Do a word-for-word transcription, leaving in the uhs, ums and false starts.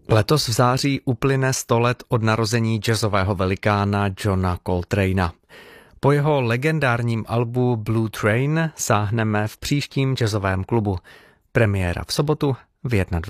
Letos v září uplyne sto let od narození jazzového velikána Johna Coltrana. Po jeho legendárním albu Blue Train sáhneme v příštím jazzovém klubu. Premiéra v sobotu v dvacet jedna.